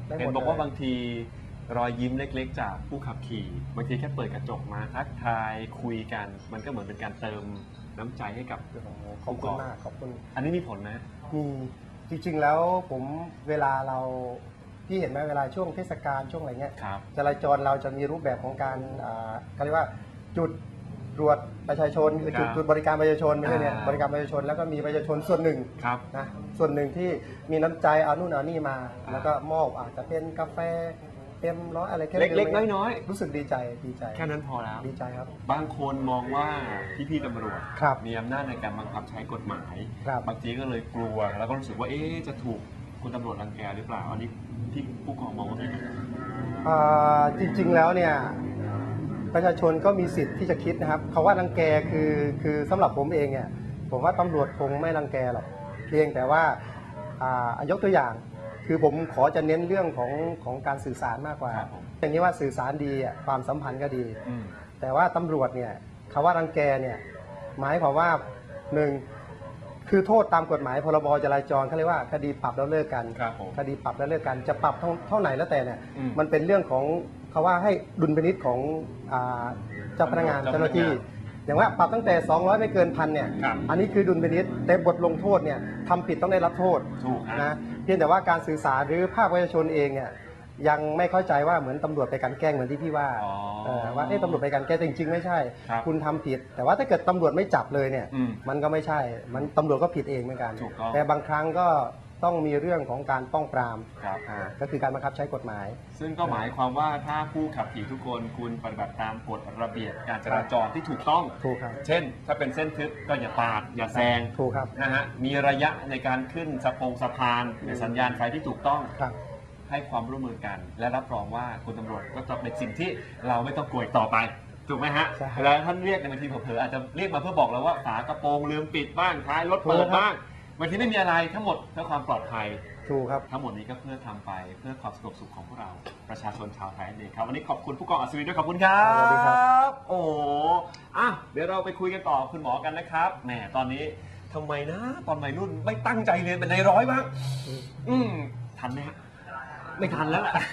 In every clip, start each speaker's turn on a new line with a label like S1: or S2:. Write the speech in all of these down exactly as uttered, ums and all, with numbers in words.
S1: เห็นบอกว่าบางทีรอยยิ้มเล็กๆจากผู้ขับขี่บางทีแค่เปิดกระจกมาทักทายคุยกันมันก็เหมือนเป็นการเติมน้ำใจให้กับ
S2: ขอบคุณมากขอบคุณ
S1: อันนี้มีผลนะ
S2: มีจริงๆแล้วผมเวลาเราพี่เห็นไหมเวลาช่วงเทศกาลช่วงอะไรเงี้ยจราจรเราจะมีรูปแบบของการเขาเรียกว่าจุดตรวจประชาชนจุดจุดบริการประชาชนไม่ใช่เนี่ยบริการประชาชนแล้วก็มีประชาชนส่วนหนึ่งนะส่วนหนึ่งที่มีน้ำใจเอานู่นเอานี่มาแล้วก็มอบอาจจะเป็นกาแฟเต็มร้อยอะไรแค่
S1: เล็กๆน้อย
S2: ๆรู้สึกดีใจดีใจ
S1: แค่นั้นพอแล้ว
S2: ดีใจครับ
S1: บางคนมองว่าพี่ๆตำรวจมีอำนาจในการบังคับใช้กฎหมายบางทีก็เลยกลัวแล้วก็รู้สึกว่าเอ๊ะจะถูกคุณตำรวจรังแกหรือเปล่าอันนี้ที่ผู้กองมองว่าไง
S2: จริงๆแล้วเนี่ยประชาชนก็มีสิทธิ์ที่จะคิดนะครับคำว่ารังแกคือคือสำหรับผมเองเนี่ยผมว่าตำรวจคงไม่รังแกหรอกเพียงแต่ว่ายกตัวอย่างคือผมขอจะเน้นเรื่องของของการสื่อสารมากกว่าอย่างนี้ว่าสื่อสารดีความสัมพันธ์ก็ดีแต่ว่าตำรวจเนี่ยคำว่ารังแกเนี่ยหมายความว่าหนึ่งคือโทษตามกฎหมายพรบจราจรเขาเรียกว่าคดีปรับแล้วเลิกกันคดีปรับแล้วเลิกกันจะปรับเท่าไหร่แล้วแต่เนี่ยมันเป็นเรื่องของเขาว่าให้ดุลพินิจของเจ้าพนักงานเจ้าหน้าที่อย่างว่าปรับตั้งแต่สองร้อยไม่เกินพันเนี่ยอันนี้คือดุลพินิจแต่บทลงโทษเนี่ยทำผิดต้องได้รับโทษนะเพียงแต่ว่าการสื่อสารหรือภาคประชาชนเองเนี่ยยังไม่เข้าใจว่าเหมือนตำรวจไปกันแกล้งเหมือนที่พี่ว่าว่าเอ๊ะตำรวจไปกันแกล้งจริงๆไม่ใช่คุณทำผิดแต่ว่าถ้าเกิดตำรวจไม่จับเลยเนี่ยมันก็ไม่ใช่มันตำรวจก็ผิดเองเหมือนกันแต่บางครั้งก็ต้องมีเรื่องของการป้องปรามก็คือการบังคับใช้กฎหมาย
S1: ซึ่งก็หมายความว่าถ้าผู้ขับขี่ทุกคนคุณปฏิบัติตามกฎระเบียบการจราจรที่ถูกต้อง
S2: ถูกครับ
S1: เช่นถ้าเป็นเส้นทึบก็อย่าปาดอย่าแซง
S2: ถูกครับ
S1: นะฮะมีระยะในการขึ้นสะพงสะพานในสัญญาณไฟที่ถูกต้องให้ความร่วมมือกันและรับรองว่าคุณตำรวจก็จะเป็นสิ่งที่เราไม่ต้องกลัวอีกต่อไปถูกไหมฮะแล้วท่านเรียกในบางทีเผลอๆอาจจะเรียกมาเพื่อบอกเราว่าฝากระโปรงลืมปิดบ้างท้ายรถเปิดบ้างบางทีไม่มีอะไรทั้งหมดเพื่อความปลอดภัย
S2: ถูกครับ
S1: ทั้งหมดนี้ก็เพื่อทำไปเพื่อความสงบสุขของพวกเราประชาชนชาวไทยเองครับวันนี้ขอบคุณผู้กองอัศวินด้วยขอบคุณครับ
S2: สวัสดีครับ
S1: โอ้อ่ะเดี๋ยวเราไปคุยกันต่อคุณหมอกันนะครับแหมตอนนี้ทำไมนะตอนวัยรุ่นไม่ตั้งใจเรียนเป็นในร้อยบ้างอืมทันไหมฮะไม่ทันแล้วแหละ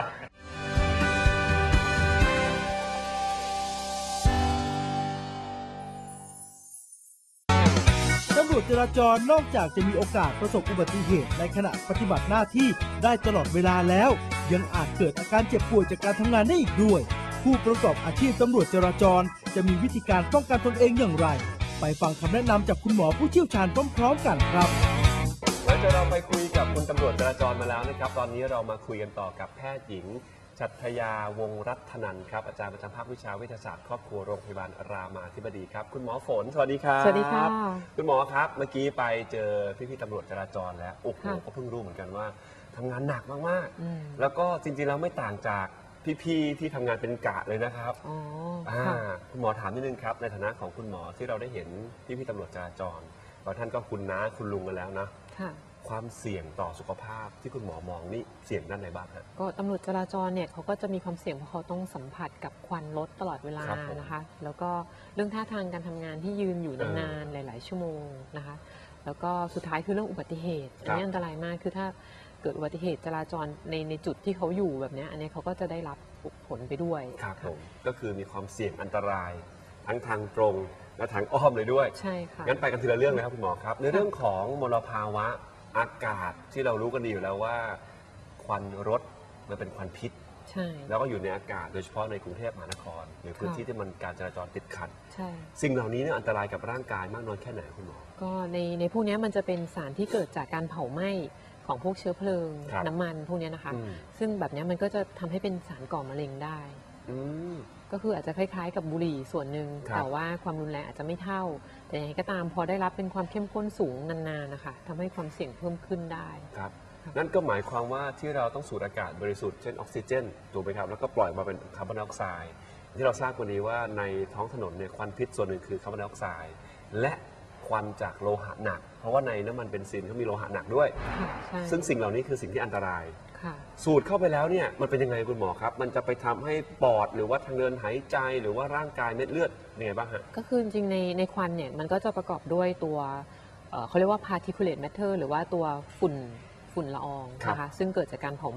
S3: ตำรวจจราจรนอกจากจะมีโอกาสประสบอุบัติเหตุในขณะปฏิบัติหน้าที่ได้ตลอดเวลาแล้วยังอาจเกิดอาการเจ็บป่วยจากการทำงานได้อีกด้วยผู้ประกอบอาชีพตำรวจจราจรจะมีวิธีการป้องกันตนเองอย่างไรไปฟังคำแนะนำจากคุณหมอผู้เชี่ยวชาญพร้อมๆกันครับ
S1: หลังจากเราไปคุยกับคุณตำรวจจราจรมาแล้วนะครับตอนนี้เรามาคุยกันต่อกับแพทย์หญิงชัทยาวงรัตนันท์ครับอาจารย์ประจำภาควิชาวิทยาศาสตร์ครอบครัวโรงพยาบาลรามาธิบดีครับคุณหมอฝนสวัสดีครับ
S4: สวัสดีค่ะ
S1: คุณหมอครับเมื่อกี้ไปเจอพี่ๆตำรวจจราจรแล้วโอ้โหก็เพิ่งรู้เหมือนกันว่าทำงานหนักมากๆแล้วก็จริงๆแล้วไม่ต่างจากพี่ๆที่ทำงานเป็นกะเลยนะครับอ๋อคุณหมอถามนิดนึงครับในฐานะของคุณหมอที่เราได้เห็นพี่ๆตำรวจจราจรบางท่านก็คุณน้าคุณลุงกันแล้วนะความเสี่ยงต่อสุขภาพที่คุณหมอมองนี่เสี่ยงด้านไหนบ้างครับ
S4: ก็ตำรวจจราจรเนี่ยเขาก็จะมีความเสี่ยงเพราะเขาต้องสัมผัสกับควันรถตลอดเวลานะคะแล้วก็เรื่องท่าทางการทำงานที่ยืนอยู่นานๆหลายๆชั่วโมงนะคะแล้วก็สุดท้ายคือเรื่องอุบัติเหตุอันนี้อันตรายมากคือถ้าเกิดอุบัติเหตุจราจรในในจุดที่เขาอยู่แบบนี้อันนี้เขาก็จะได้รับผลไปด้วย
S1: ครับผมก็คือมีความเสี่ยงอันตรายทั้งทางตรงและทางอ้อมเลยด้วย
S4: ใช่ค่ะ
S1: งั้นไปกันทีละเรื่องเลยครับคุณหมอครับในเรื่องของมลภาวะอากาศที่เรารู้กันดีอยู่แล้วว่าควันรถมันเป็นควันพิษ
S4: ใช่
S1: แล้วก็อยู่ในอากาศโดยเฉพาะในกรุงเทพมหานครหรือพื้นที่ที่มันการจราจรติดขัด
S4: ใช่
S1: สิ่งเหล่านี้เนี่ยอันตรายกับร่างกายมากน้อยแค่ไหนคุณหมอ
S4: ก็ในในพวกนี้มันจะเป็นสารที่เกิดจากการเผาไหม้ของพวกเชื้อเพลิงน้ำมันพวกนี้นะคะซึ่งแบบนี้มันก็จะทำให้เป็นสารก่อมะเร็งได้ก็คืออาจจะคล้ายๆกับบุหรี่ส่วนหนึ่งแต่ว่าความรุนแรงอาจจะไม่เท่าแต่อย่างไรก็ตามพอได้รับเป็นความเข้มข้นสูงนานๆนะคะทำให้ความเสี่ยงเพิ่มขึ้นได้
S1: ครับนั่นก็หมายความว่าที่เราต้องสูดอากาศบริสุทธิ์เช่นออกซิเจนถูกไหมครับแล้วก็ปล่อยมาเป็นคาร์บอนไดออกไซด์ที่เราทราบวันนี้ว่าในท้องถนนเนี่ยควันพิษส่วนหนึ่งคือคาร์บอนไดออกไซด์และควันจากโลหะหนักเพราะว่าในน้ำมันเบนซินเขามีโลหะหนักด้วยซึ่งสิ่งเหล่านี้คือสิ่งที่อันตรายสูดเข้าไปแล้วเนี่ยมันเป็นยังไงคุณหมอครับมันจะไปทำให้ปอดหรือว่าทางเดินหายใจหรือว่าร่างกายเม็ดเลือดยังไงบ้างฮะ
S4: ก็คือจริงๆในในควันเนี่ยมันก็จะประกอบด้วยตัวเขาเรียกว่า particulate matter หรือว่าตัวฝุ่นฝุ่นละอองนะคะซึ่งเกิดจากการเผา